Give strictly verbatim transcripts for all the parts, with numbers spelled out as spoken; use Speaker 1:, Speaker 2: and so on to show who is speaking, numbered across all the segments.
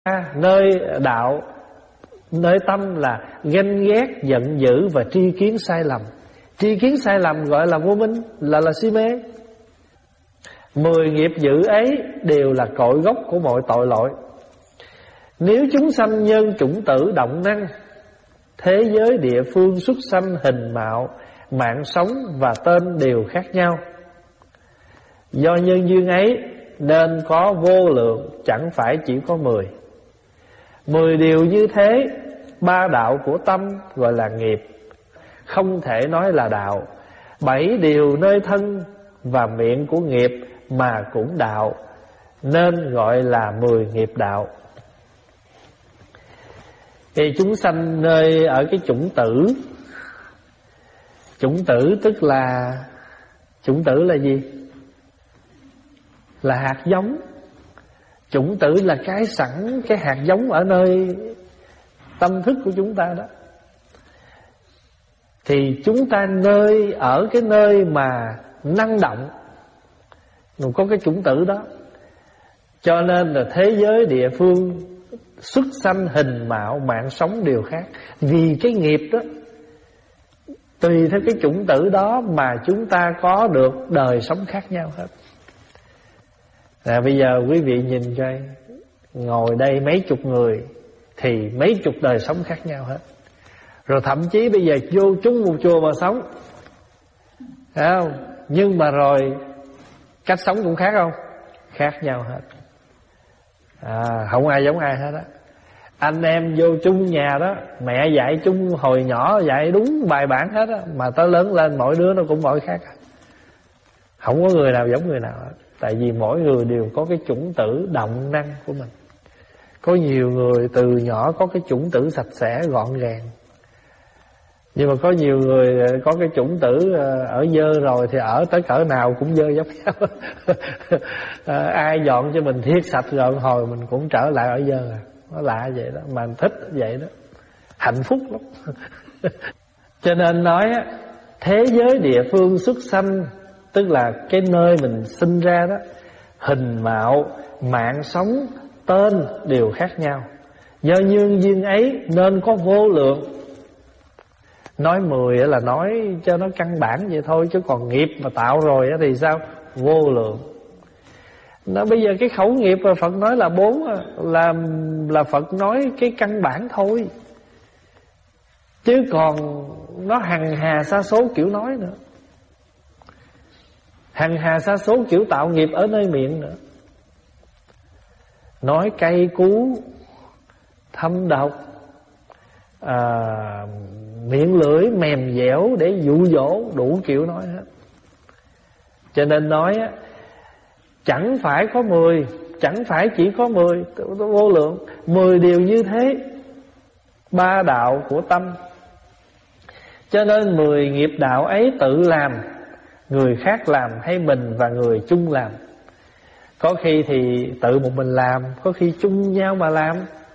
Speaker 1: nơi đạo, nơi tâm là ganh ghét, giận dữ và tri kiến sai lầm. Tri kiến sai lầm gọi là vô minh, là là si mê. Mười nghiệp dữ ấy đều là cội gốc của mọi tội lỗi. Nếu chúng sanh nhân chủng tử động năng, thế giới địa phương xuất sanh hình mạo, mạng sống và tên đều khác nhau. Do nhân duyên ấy nên có vô lượng, chẳng phải chỉ có mười. Mười điều như thế, ba đạo của tâm gọi là nghiệp, không thể nói là đạo. Bảy điều nơi thân và miệng của nghiệp mà cũng đạo, nên gọi là mười nghiệp đạo. Thì chúng sanh nơi ở cái chủng tử. Chủng tử tức là, chủng tử là gì? Là hạt giống. Chủng tử là cái sẵn, cái hạt giống ở nơi tâm thức của chúng ta đó. Thì chúng ta nơi ở cái nơi mà năng động, có cái chủng tử đó. Cho nên là thế giới địa phương xuất sanh hình mạo, mạng sống đều khác. Vì cái nghiệp đó, tùy theo cái chủng tử đó mà chúng ta có được đời sống khác nhau hết. À, bây giờ quý vị nhìn coi, ngồi đây mấy chục người thì mấy chục đời sống khác nhau hết. Rồi thậm chí bây giờ vô chung một chùa mà sống, thấy không? Nhưng mà rồi cách sống cũng khác không? Khác nhau hết. À, không ai giống ai hết á. Anh em vô chung nhà đó, mẹ dạy chung hồi nhỏ dạy đúng bài bản hết á, mà tới lớn lên mỗi đứa nó cũng mỗi khác. Không có người nào giống người nào hết. Tại vì mỗi người đều có cái chủng tử động năng của mình. Có nhiều người từ nhỏ có cái chủng tử sạch sẽ gọn gàng, nhưng mà có nhiều người có cái chủng tử ở dơ rồi thì ở tới cỡ nào cũng dơ giống nhau. à, Ai dọn cho mình thiết sạch rồi hồi mình cũng trở lại ở dơ à. Nó lạ vậy đó, mà thích vậy đó, hạnh phúc lắm. Cho nên nói thế giới địa phương xuất sanh, tức là cái nơi mình sinh ra đó, hình mạo, mạng sống, tên đều khác nhau. Do nhân duyên ấy nên có vô lượng. Nói mười là nói cho nó căn bản vậy thôi, chứ còn nghiệp mà tạo rồi thì sao? Vô lượng. Nó bây giờ cái khẩu nghiệp mà Phật nói là bốn, là là Phật nói cái căn bản thôi, chứ còn nó hằng hà sa số kiểu nói nữa, hằng hà sa số kiểu tạo nghiệp ở nơi miệng nữa. Nói cay cú, thâm độc, à, miệng lưỡi mềm dẻo để dụ dỗ, đủ kiểu nói hết. Cho nên nói á, chẳng phải có mười, chẳng phải chỉ có mười, vô lượng. Mười điều như thế, ba đạo của tâm. Cho nên mười nghiệp đạo ấy tự làm, người khác làm hay mình và người chung làm. Có khi thì tự một mình làm, có khi chung nhau mà làm.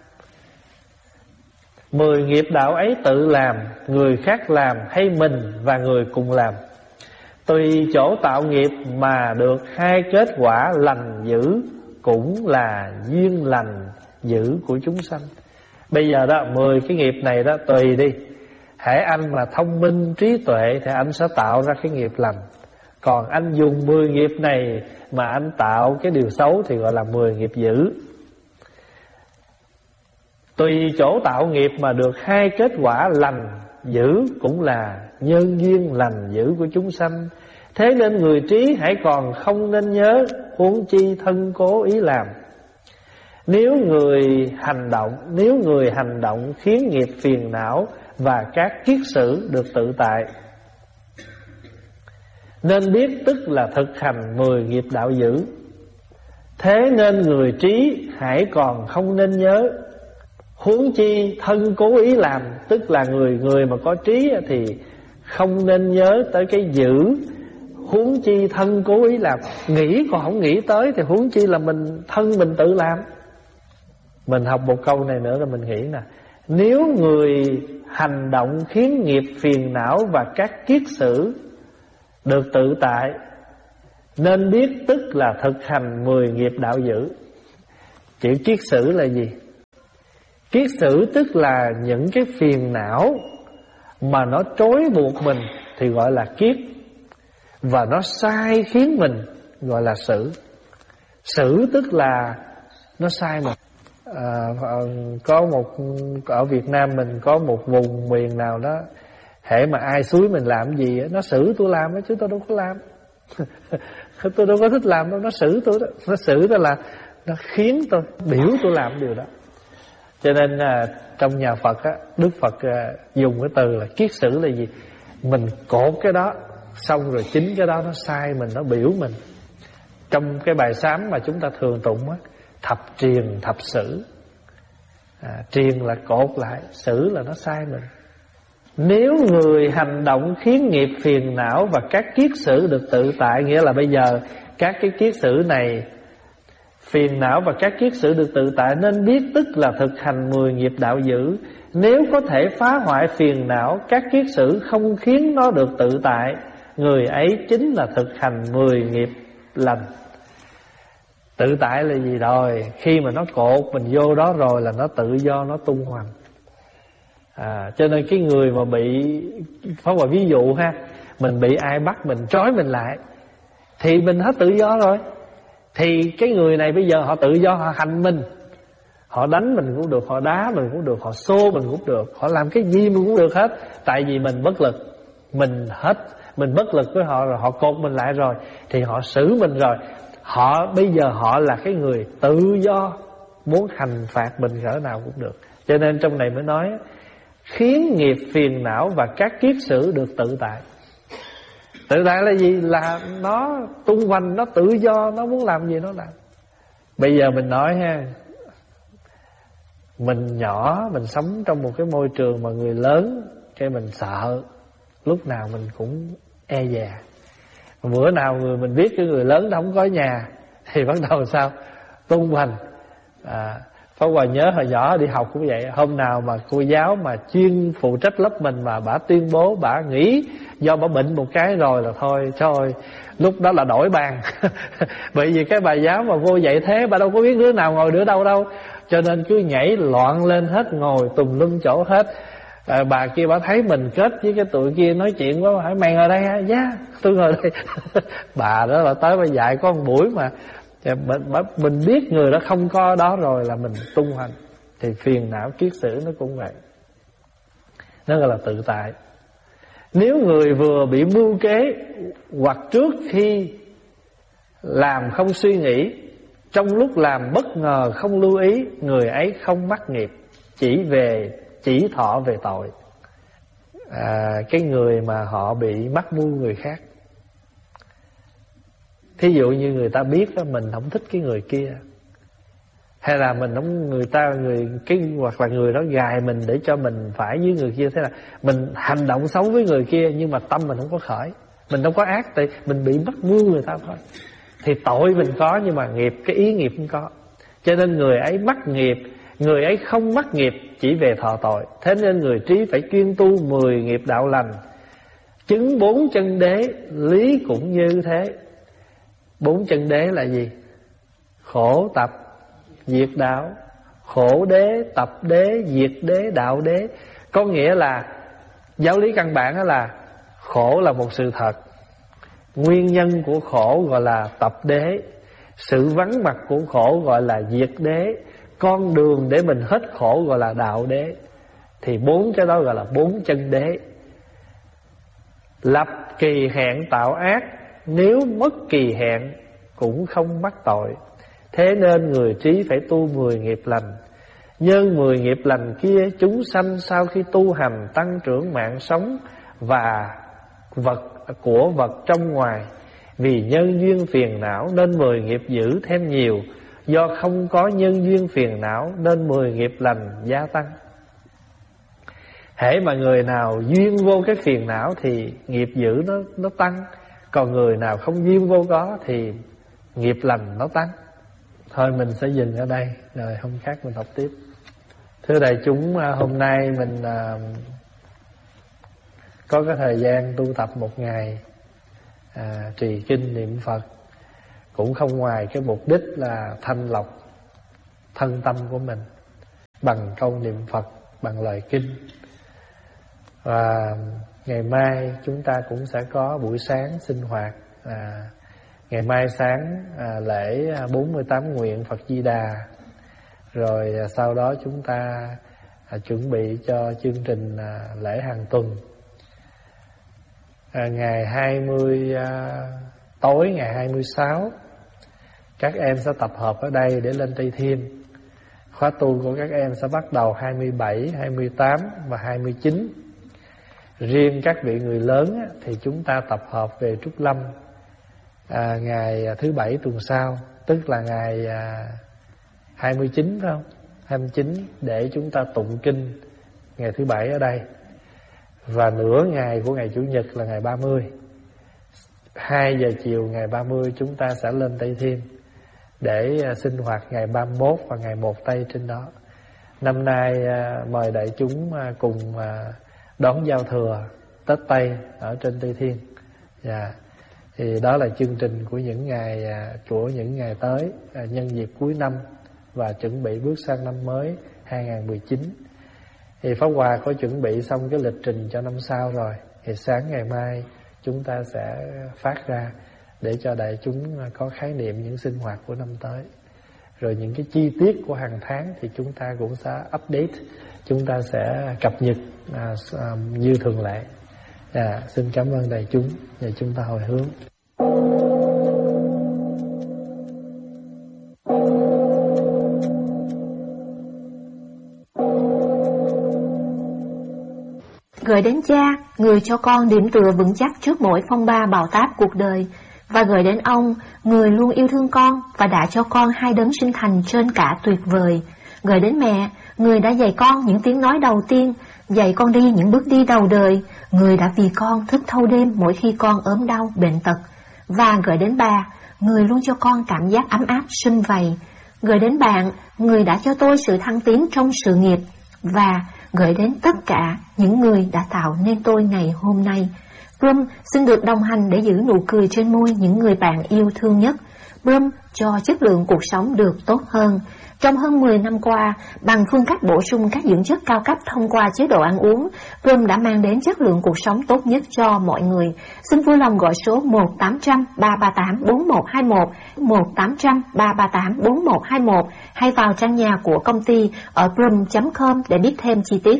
Speaker 1: Mười nghiệp đạo ấy tự làm, người khác làm hay mình và người cùng làm. Tùy chỗ tạo nghiệp mà được hai kết quả lành dữ, cũng là duyên lành dữ của chúng sanh. Bây giờ đó, mười cái nghiệp này đó tùy đi. Hễ anh mà thông minh trí tuệ thì anh sẽ tạo ra cái nghiệp lành. Còn anh dùng mười nghiệp này mà anh tạo cái điều xấu thì gọi là mười nghiệp dữ. Tùy chỗ tạo nghiệp mà được hai kết quả lành dữ, cũng là nhân duyên lành dữ của chúng sanh. Thế nên người trí hãy còn không nên nhớ, huống chi thân cố ý làm. Nếu người hành động, nếu người hành động khiến nghiệp phiền não và các kiết sử được tự tại, nên biết tức là thực hành mười nghiệp đạo dữ. Thế nên người trí hãy còn không nên nhớ, huống chi thân cố ý làm, tức là người người mà có trí thì không nên nhớ tới cái dữ, huống chi thân cố ý làm. Nghĩ còn không nghĩ tới thì huống chi là mình thân mình tự làm. Mình học một câu này nữa là mình nghĩ nè, nếu người hành động khiến nghiệp phiền não và các kiết sử được tự tại, nên biết tức là thực hành mười nghiệp đạo dữ. Chữ kiết sử là gì? Kiết sử tức là những cái phiền não mà nó trói buộc mình thì gọi là kiết, và nó sai khiến mình gọi là sử. Sử tức là nó sai mình. à, Có một ở Việt Nam mình có một vùng miền nào đó, hễ mà ai xúi mình làm gì nó xử tôi làm đó, chứ tôi đâu có làm. Tôi đâu có thích làm đâu, nó xử tôi đó. Nó xử tôi là nó khiến tôi, biểu tôi làm điều đó. Cho nên à, trong nhà Phật á, Đức Phật à, dùng cái từ là kiết sử là gì? Mình cột cái đó, xong rồi chính cái đó nó sai mình, nó biểu mình. Trong cái bài sám mà chúng ta thường tụng á, thập triền thập sử. à, Triền là cột lại, sử là nó sai mình. Nếu người hành động khiến nghiệp phiền não và các kiết sử được tự tại, nghĩa là bây giờ các cái kiết sử này, phiền não và các kiết sử được tự tại, nên biết tức là thực hành mười nghiệp đạo dữ. Nếu có thể phá hoại phiền não, các kiết sử không khiến nó được tự tại, người ấy chính là thực hành mười nghiệp lành. Tự tại là gì rồi? Khi mà nó cột mình vô đó rồi là nó tự do, nó tung hoành. à, Cho nên cái người mà bị, Pháp Hòa ví dụ ha, mình bị ai bắt mình, trói mình lại thì mình hết tự do rồi. Thì cái người này bây giờ họ tự do, họ hành mình, họ đánh mình cũng được, họ đá mình cũng được, họ xô mình cũng được, họ làm cái gì mình cũng được hết. Tại vì mình bất lực, mình hết, mình bất lực với họ rồi, họ cột mình lại rồi, thì họ xử mình rồi. Họ bây giờ họ là cái người tự do, muốn hành phạt mình cỡ nào cũng được. Cho nên trong này mới nói khiến nghiệp phiền não và các kiết sử được tự tại. Tự tại là gì? Là nó tung hoành, nó tự do, nó muốn làm gì nó làm. Bây giờ mình nói ha, mình nhỏ, mình sống trong một cái môi trường mà người lớn, cái mình sợ, lúc nào mình cũng e dè. Bữa nào người mình biết cái người lớn đó không có nhà thì bắt đầu sao? Tung hoành. à, Pháp Hòa nhớ hồi nhỏ đi học cũng vậy. Hôm nào mà cô giáo mà chuyên phụ trách lớp mình mà bả tuyên bố bả nghỉ do bả bệnh một cái rồi là thôi, trời ơi, lúc đó là đổi bàn. Bởi vì cái bà giáo mà vô dạy thế, bà đâu có biết đứa nào ngồi đứa đâu đâu, cho nên cứ nhảy loạn lên hết, ngồi tùm lum chỗ hết. à, Bà kia bà thấy mình kết với cái tụi kia nói chuyện quá, hỏi mày ngồi đây hả? Dạ tôi ngồi đây. Bà đó là tới bà dạy có một buổi mà mình biết người đó không có đó rồi là mình tung hoành. Thì phiền não kiết sử nó cũng vậy, nó gọi là tự tại. Nếu người vừa bị mưu kế hoặc trước khi làm không suy nghĩ, trong lúc làm bất ngờ không lưu ý, người ấy không mắc nghiệp, chỉ về chỉ thọ về tội. à, Cái người mà họ bị mắc mưu người khác, thí dụ như người ta biết đó, mình không thích cái người kia, hay là mình không, người ta người cái hoặc là người đó gài mình để cho mình phải với người kia, thế là mình hành động xấu với người kia, nhưng mà tâm mình không có khởi, mình đâu có ác, tại mình bị mắc mưu người ta thôi. Thì tội mình có, nhưng mà nghiệp, cái ý nghiệp không có. Cho nên người ấy mắc nghiệp, người ấy không mắc nghiệp, chỉ về thọ tội. Thế nên người trí phải chuyên tu mười nghiệp đạo lành, chứng bốn chân đế, lý cũng như thế. Bốn chân đế là gì? Khổ tập diệt đạo, khổ đế, tập đế, diệt đế, đạo đế. Có nghĩa là giáo lý căn bản đó là khổ là một sự thật, nguyên nhân của khổ gọi là tập đế, sự vắng mặt của khổ gọi là diệt đế, con đường để mình hết khổ gọi là đạo đế. Thì bốn cái đó gọi là bốn chân đế. Lập kỳ hẹn tạo ác, nếu mất kỳ hẹn cũng không mắc tội. Thế nên người trí phải tu mười nghiệp lành. Nhân mười nghiệp lành kia, chúng sanh sau khi tu hành tăng trưởng mạng sống và vật của vật trong ngoài. Vì nhân duyên phiền não nên mười nghiệp dữ thêm nhiều, do không có nhân duyên phiền não nên mười nghiệp lành gia tăng. Hễ mà người nào duyên vô cái phiền não thì nghiệp dữ nó nó tăng, còn người nào không duyên vô có thì nghiệp lành nó tăng. Thôi mình sẽ dừng ở đây, rồi hôm khác mình học tiếp. Thưa đại chúng, hôm nay mình à, có cái thời gian tu tập một ngày, à, trì kinh niệm Phật, cũng không ngoài cái mục đích là thanh lọc thân tâm của mình. bằng câu niệm Phật, bằng lời kinh. Và ngày mai chúng ta cũng sẽ có buổi sáng sinh hoạt. à, Ngày mai sáng à, lễ bốn mươi tám nguyện Phật Di Đà. Rồi à, sau đó chúng ta à, chuẩn bị cho chương trình à, lễ hàng tuần. à, Ngày hai mươi à, tối ngày hai mươi sáu, các em sẽ tập hợp ở đây để lên Tây Thiên. Khóa tu của các em sẽ bắt đầu hai mươi bảy, hai mươi tám và hai mươi chín. Riêng các vị người lớn á, thì chúng ta tập hợp về Trúc Lâm à, ngày thứ bảy tuần sau, tức là ngày à, hai mươi chín, phải không? hai mươi chín để chúng ta tụng kinh ngày thứ bảy ở đây. Và nửa ngày của ngày Chủ nhật là ngày ba mươi. hai giờ chiều ngày ba mươi chúng ta sẽ lên Tây Thiên để à, sinh hoạt ngày ba mươi mốt và ngày một Tây trên đó. Năm nay à, mời đại chúng à, cùng à, đón giao thừa Tết Tây ở trên Tây Thiên. Dạ. Thì đó là chương trình của những ngày à, của những ngày tới à, nhân dịp cuối năm và chuẩn bị bước sang năm mới hai không một chín. Thì Pháp Hòa có chuẩn bị xong cái lịch trình cho năm sau rồi. Thì sáng ngày mai chúng ta sẽ phát ra để cho đại chúng có khái niệm những sinh hoạt của năm tới. Rồi những cái chi tiết của hàng tháng thì chúng ta cũng sẽ update, chúng ta sẽ cập nhật à, à, như thường lệ. À, xin cảm ơn đại chúng và chúng ta hồi hướng.
Speaker 2: Gửi đến cha, người cho con điểm tựa vững chắc trước mỗi phong ba bão táp cuộc đời, và gửi đến ông, người luôn yêu thương con và đã cho con hai đấng sinh thành trên cả tuyệt vời. Gửi đến mẹ, người đã dạy con những tiếng nói đầu tiên, dạy con đi những bước đi đầu đời, người đã vì con thức thâu đêm mỗi khi con ốm đau, bệnh tật. Và gửi đến bà, người luôn cho con cảm giác ấm áp, sum vầy. Gửi đến bạn, người đã cho tôi sự thăng tiến trong sự nghiệp. Và gửi đến tất cả những người đã tạo nên tôi ngày hôm nay. Brum xin được đồng hành để giữ nụ cười trên môi những người bạn yêu thương nhất. Brum cho chất lượng cuộc sống được tốt hơn. Trong hơn mười năm qua, bằng phương cách bổ sung các dưỡng chất cao cấp thông qua chế độ ăn uống, Brum đã mang đến chất lượng cuộc sống tốt nhất cho mọi người. Xin vui lòng gọi số một tám trăm ba ba tám bốn một hai một, một tám trăm ba ba tám bốn một hai một hay vào trang nhà của công ty ở brum chấm com để biết thêm chi tiết.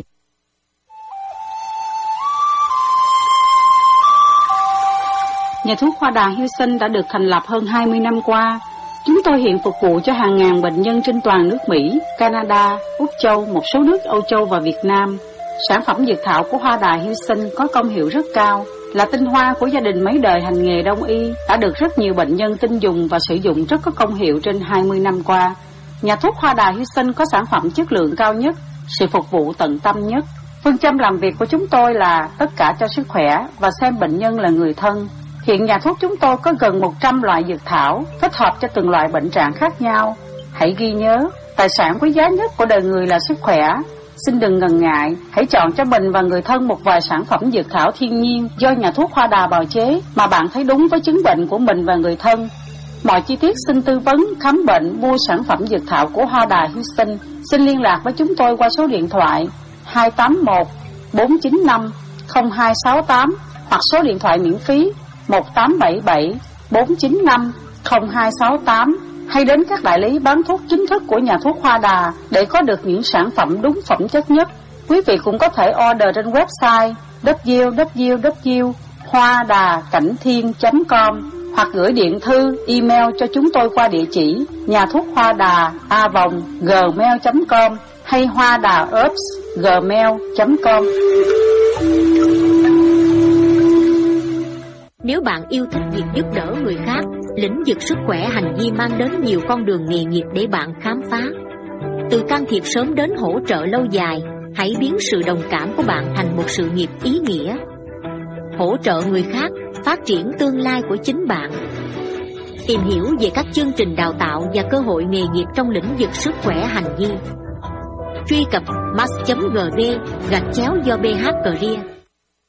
Speaker 3: Nhà thuốc Hoa Đà Houston đã được thành lập hơn hai mươi năm qua. Chúng tôi hiện phục vụ cho hàng ngàn bệnh nhân trên toàn nước Mỹ, Canada, Úc Châu, một số nước Âu Châu và Việt Nam. Sản phẩm dược thảo của Hoa Đà Houston có công hiệu rất cao, là tinh hoa của gia đình mấy đời hành nghề đông y, đã được rất nhiều bệnh nhân tin dùng và sử dụng rất có công hiệu trên hai mươi năm qua. Nhà thuốc Hoa Đà Houston có sản phẩm chất lượng cao nhất, sự phục vụ tận tâm nhất. Phương châm làm việc của chúng tôi là tất cả cho sức khỏe và xem bệnh nhân là người thân. Hiện nhà thuốc chúng tôi có gần một trăm loại dược thảo, kết hợp cho từng loại bệnh trạng khác nhau. Hãy ghi nhớ, tài sản quý giá nhất của đời người là sức khỏe. Xin đừng ngần ngại, hãy chọn cho mình và người thân một vài sản phẩm dược thảo thiên nhiên do nhà thuốc Hoa Đà bào chế mà bạn thấy đúng với chứng bệnh của mình và người thân. Mọi chi tiết xin tư vấn, khám bệnh, mua sản phẩm dược thảo của Hoa Đà Houston. Xin liên lạc với chúng tôi qua số điện thoại hai tám một bốn chín năm không hai sáu tám hoặc số điện thoại miễn phí một tám bảy bảy bốn chín năm không hai sáu tám, hay đến các đại lý bán thuốc chính thức của nhà thuốc Hoa Đà để có được những sản phẩm đúng phẩm chất nhất. Quý vị cũng có thể order trên website w w w chấm hoa đà cảnh thiên chấm com hoặc gửi điện thư, email cho chúng tôi qua địa chỉ nhà thuốc hoa đà a vòng gmail chấm com hay hoa đà herbs gmail chấm com.
Speaker 4: Nếu bạn yêu thích việc giúp đỡ người khác, lĩnh vực sức khỏe hành vi mang đến nhiều con đường nghề nghiệp để bạn khám phá. Từ can thiệp sớm đến hỗ trợ lâu dài, hãy biến sự đồng cảm của bạn thành một sự nghiệp ý nghĩa. Hỗ trợ người khác, phát triển tương lai của chính bạn. Tìm hiểu về các chương trình đào tạo và cơ hội nghề nghiệp trong lĩnh vực sức khỏe hành vi. Truy cập mass chấm gb gạch chéo do bh career.